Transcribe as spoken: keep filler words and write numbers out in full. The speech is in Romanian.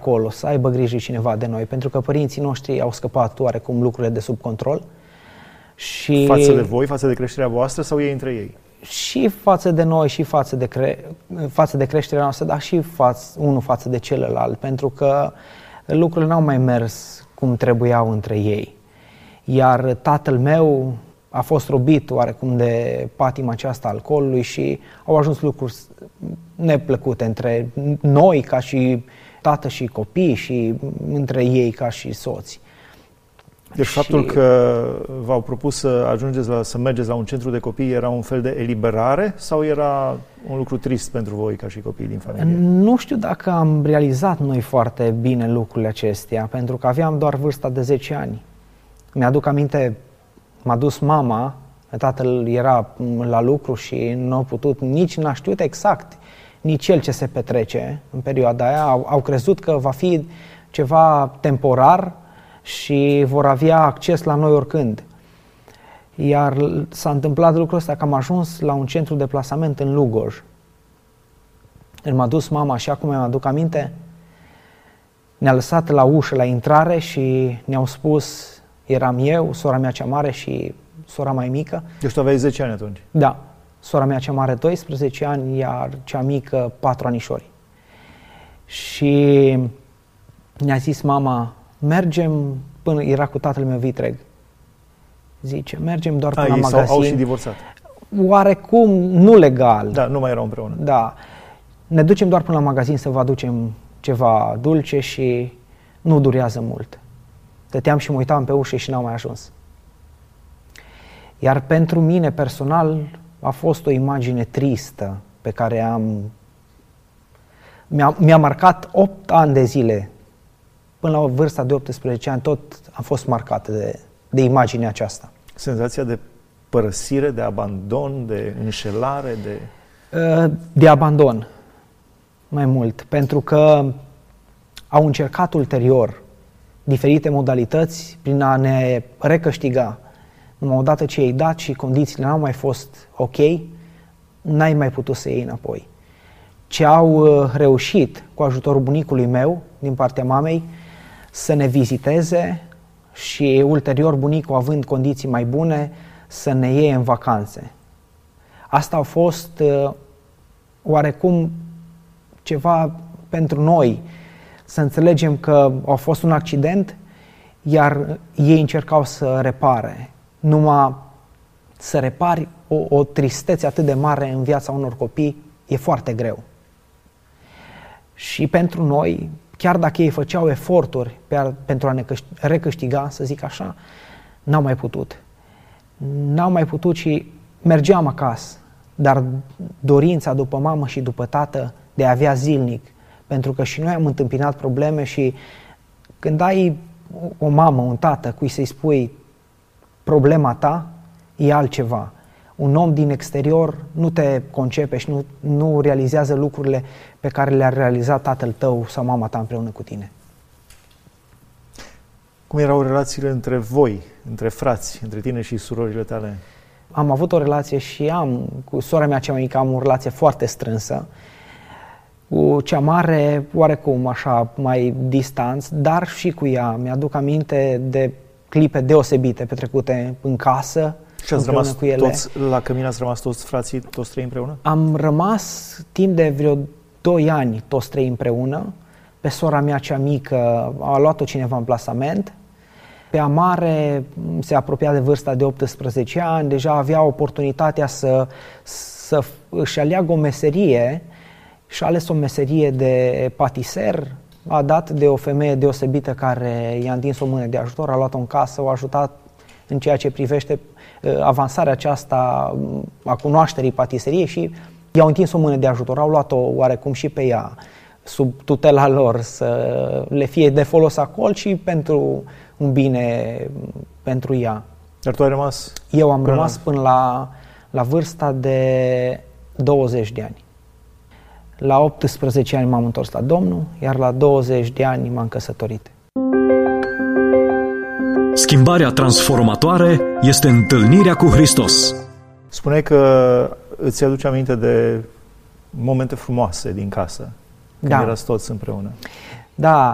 acolo, să aibă grijă cineva de noi, pentru că părinții noștri au scăpat oarecum lucrurile de sub control. Și față de voi, față de creșterea voastră sau ei între ei? Și față de noi, și față de, cre... față de creșterea noastră, dar și față, unul față de celălalt, pentru că lucrurile n-au mai mers cum trebuiau între ei. Iar tatăl meu a fost robit oarecum de patima aceasta alcoolului și au ajuns lucruri neplăcute între noi ca și tată și copii și între ei ca și soți. Deci faptul și... că v-au propus să ajungeți la, să mergeți la un centru de copii era un fel de eliberare sau era un lucru trist pentru voi ca și copii din familie? Nu știu dacă am realizat noi foarte bine lucrurile acestea, pentru că aveam doar vârsta de zece ani. Mi-aduc aminte, m-a dus mama, tatăl era la lucru și nu a putut, nici n-a știut exact nici el ce se petrece în perioada aia. Au, au crezut că va fi ceva temporar și vor avea acces la noi oricând. Iar s-a întâmplat lucrul ăsta că am ajuns la un centru de plasament în Lugoj. M-a dus mama și acum mi-aduc aminte, ne-a lăsat la ușă, la intrare și ne-au spus, eram eu, sora mea cea mare și sora mai mică. Deci tu aveai zece ani atunci? Da. Sora mea cea mare doisprezece ani, iar cea mică patru anișori. Și ne-a zis mama, mergem până, era cu tatăl meu vitreg. Zice, mergem doar până A, la ei magazin. Au și divorțat. Oarecum, nu legal. Da, nu mai erau împreună. Da. Ne ducem doar până la magazin să vă aducem ceva dulce și nu durează mult. Stăteam și mă uitam pe ușă și n-au mai ajuns. Iar pentru mine personal a fost o imagine tristă pe care am... Mi-a, mi-a marcat opt ani de zile. Până la vârsta de optsprezece ani tot am fost marcat de, de imaginea aceasta. Senzația de părăsire, de abandon, de înșelare, de... De abandon, mai mult. Pentru că au încercat ulterior diferite modalități prin a ne recâștiga. Numai odată ce i-ai dat și condițiile n-au mai fost ok, n-ai mai putut să iei înapoi. Ce au reușit cu ajutorul bunicului meu, din partea mamei, să ne viziteze și ulterior bunicul, având condiții mai bune, să ne iei în vacanțe. Asta a fost uh, oarecum ceva pentru noi, să înțelegem că a fost un accident, iar ei încercau să repare. Numai să repari o, o tristețe atât de mare în viața unor copii e foarte greu. Și pentru noi, chiar dacă ei făceau eforturi pe, pentru a ne recâștiga, să zic așa, n-au mai putut. N-au mai putut și mergeam acasă, dar dorința după mamă și după tată de a avea zilnic, pentru că și noi am întâmpinat probleme și când ai o mamă, un tată, cui să-i spui problema ta, e altceva. Un om din exterior nu te concepe și nu, nu realizează lucrurile pe care le-a realizat tatăl tău sau mama ta împreună cu tine. Cum erau relațiile între voi, între frați, între tine și surorile tale? Am avut o relație și am, cu sora mea cea mai mică, am o relație foarte strânsă. Cu cea mare, oarecum, așa, mai distanț, dar și cu ea. Mi-aduc aminte de clipe deosebite petrecute în casă. Și ați rămas cu ele. Toți la cămin, ați rămas toți frații, toți trei împreună? Am rămas timp de vreo doi ani toți trei împreună. Pe sora mea cea mică a luat-o cineva în plasament. Pe a mare se apropia de vârsta de optsprezece ani, deja avea oportunitatea să, să își aleagă o meserie și a ales o meserie de patiser. A dat de o femeie deosebită care i-a întins o mână de ajutor, a luat-o în casă, o a ajutat în ceea ce privește avansarea aceasta a cunoașterii patiseriei și i-au întins o mână de ajutor, au luat-o oarecum și pe ea sub tutela lor să le fie de folos acolo și pentru un bine pentru ea. Dar tu ai rămas? Eu am până rămas până la, la vârsta de douăzeci de ani. La optsprezece ani m-am întors la Domnul, iar la douăzeci de ani m-am căsătorit. Schimbarea transformatoare este întâlnirea cu Hristos. Spune că îți aduce aminte de momente frumoase din casă, când da. erați toți împreună. Da,